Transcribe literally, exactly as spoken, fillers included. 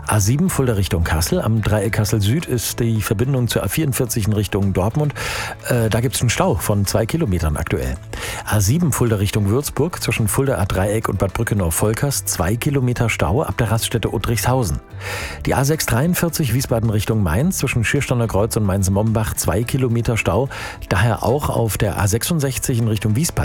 A sieben Fulda Richtung Kassel. Am Dreieck Kassel Süd ist die Verbindung zur A vierundvierzig in Richtung Dortmund. Äh, da gibt es einen Stau von zwei Kilometern aktuell. A sieben Fulda Richtung Würzburg zwischen Fulda A Dreieck und Bad Brückenau-Volkers. Zwei Kilometer Stau ab der Raststätte Uttrichshausen. Die A sechs dreiundvierzig Wiesbaden Richtung Mainz zwischen Schiersteiner Kreuz und Mainz-Mombach. Zwei Kilometer Stau. Daher auch auf der A sechsundsechzig in Richtung Wiesbaden.